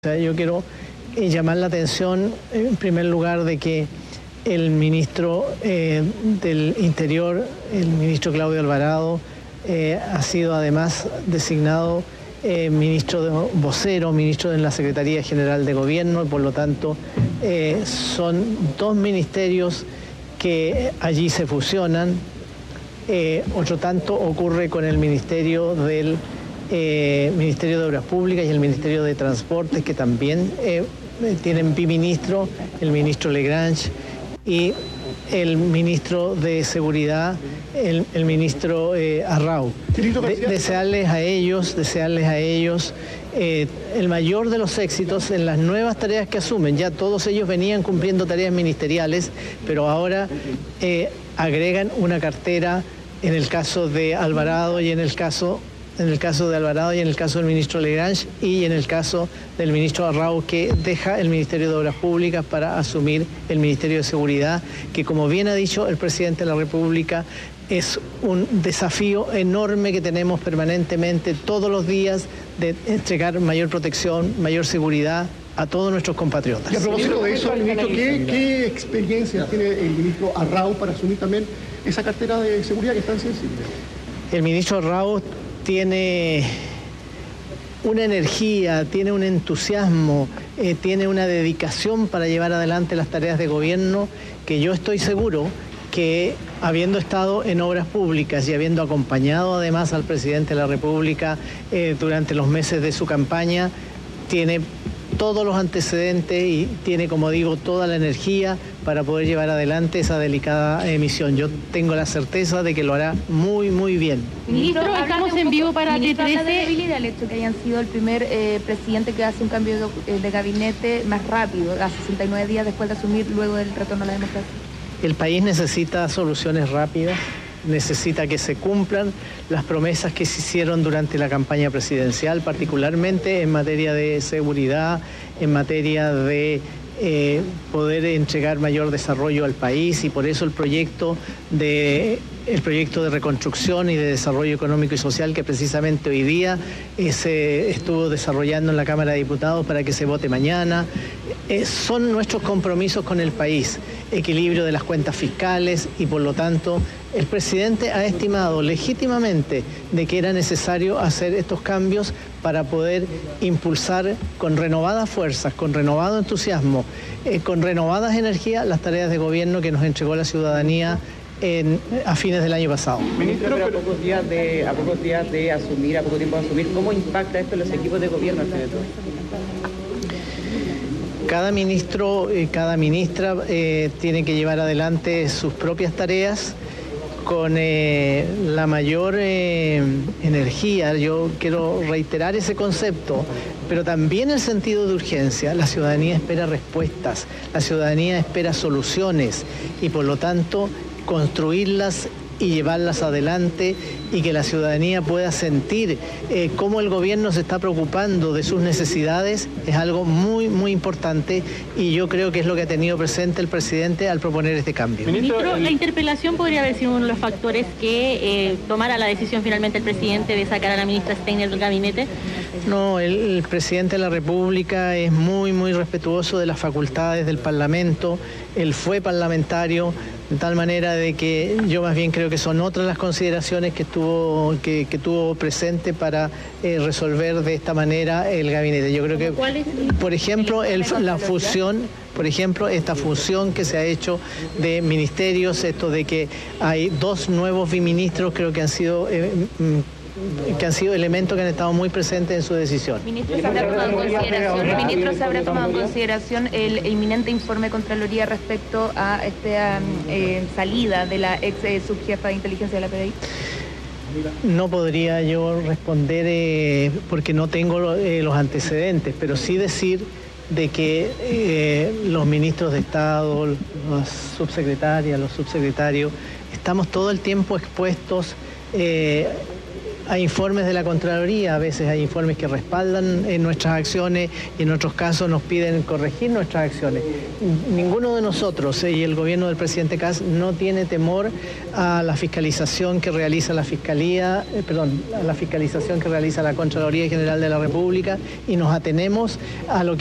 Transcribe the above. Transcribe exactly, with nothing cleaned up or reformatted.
O sea, yo quiero eh, llamar la atención, en primer lugar, de que el ministro eh, del Interior, el ministro Claudio Alvarado, eh, ha sido además designado eh, ministro de, vocero, ministro de la Secretaría General de Gobierno, y por lo tanto eh, son dos ministerios que allí se fusionan. Eh, otro tanto ocurre con el Ministerio del Eh, Ministerio de Obras Públicas y el Ministerio de Transportes, que también eh, tienen biministro, el ministro Legrange, y el ministro de Seguridad, el, el ministro eh, Arrau. De, desearles a ellos, desearles a ellos eh, el mayor de los éxitos en las nuevas tareas que asumen. Ya todos ellos venían cumpliendo tareas ministeriales, pero ahora eh, agregan una cartera en el caso de Alvarado y en el caso en el caso de Alvarado y en el caso del ministro Legrange y en el caso del ministro Arrau, que deja el Ministerio de Obras Públicas para asumir el Ministerio de Seguridad, que, como bien ha dicho el presidente de la República, es un desafío enorme que tenemos permanentemente todos los días de entregar mayor protección, mayor seguridad a todos nuestros compatriotas. Y a propósito de eso, ministro, ¿qué, qué experiencia tiene el ministro Arrau para asumir también esa cartera de seguridad que es tan sensible? El ministro Arrau tiene una energía, tiene un entusiasmo, eh, tiene una dedicación para llevar adelante las tareas de gobierno, que yo estoy seguro que, habiendo estado en obras públicas y habiendo acompañado además al presidente de la República eh, durante los meses de su campaña, tiene todos los antecedentes y tiene, como digo, toda la energía para poder llevar adelante esa delicada eh, misión. Yo tengo la certeza de que lo hará muy, muy bien. Ministro, estamos en vivo para T trece. ¿Habla de debilidad el hecho que hayan sido el primer eh, presidente que hace un cambio de, de gabinete más rápido, a sesenta y nueve días después de asumir, luego del retorno a la democracia? El país necesita soluciones rápidas, necesita que se cumplan las promesas que se hicieron durante la campaña presidencial, particularmente en materia de seguridad, en materia de eh, poder entregar mayor desarrollo al país, y por eso el proyecto de el proyecto de reconstrucción y de desarrollo económico y social que precisamente hoy día eh, se estuvo desarrollando en la Cámara de Diputados para que se vote mañana. Eh, son nuestros compromisos con el país, equilibrio de las cuentas fiscales, y por lo tanto el presidente ha estimado legítimamente de que era necesario hacer estos cambios para poder impulsar con renovadas fuerzas, con renovado entusiasmo, eh, con renovadas energías las tareas de gobierno que nos entregó la ciudadanía En, a fines del año pasado. Ministro, pero a pocos días de, a pocos días de asumir, a poco tiempo de asumir, ¿cómo impacta esto en los equipos de gobierno? Cada ministro y cada ministra eh, tiene que llevar adelante sus propias tareas con eh, la mayor eh, energía. Yo quiero reiterar ese concepto, pero también el sentido de urgencia. La ciudadanía espera respuestas, la ciudadanía espera soluciones, y por lo tanto construirlas y llevarlas adelante, y que la ciudadanía pueda sentir eh, cómo el gobierno se está preocupando de sus necesidades, es algo muy, muy importante, y yo creo que es lo que ha tenido presente el presidente al proponer este cambio. Ministro, la interpelación podría haber sido uno de los factores que eh, tomara la decisión finalmente el presidente de sacar a la ministra Steiner del gabinete. No, el, el presidente de la República es muy, muy respetuoso de las facultades del Parlamento. Él fue parlamentario, de tal manera de que yo más bien creo que son otras las consideraciones que tuvo, que, que tuvo presente para eh, resolver de esta manera el gabinete. Yo creo que, por ejemplo, el, la fusión, por ejemplo, esta fusión que se ha hecho de ministerios, esto de que hay dos nuevos biministros, creo que han sido eh, que han sido elementos que han estado muy presentes en su decisión. Ministro, ¿se habrá tomado en consideración, ministro, ¿se habrá tomado en consideración el inminente informe de Contraloría respecto a esta eh, salida de la ex eh, subjefa de inteligencia de la P D I? No podría yo responder eh, porque no tengo eh, los antecedentes, pero sí decir de que eh, los ministros de Estado, las subsecretarias, los subsecretarios, estamos todo el tiempo expuestos eh, Hay informes de la Contraloría, a veces hay informes que respaldan eh, nuestras acciones y en otros casos nos piden corregir nuestras acciones. Ninguno de nosotros eh, y el gobierno del presidente Kast no tiene temor a la fiscalización que realiza la Fiscalía, eh, perdón, a la fiscalización que realiza la Contraloría General de la República y nos atenemos a lo que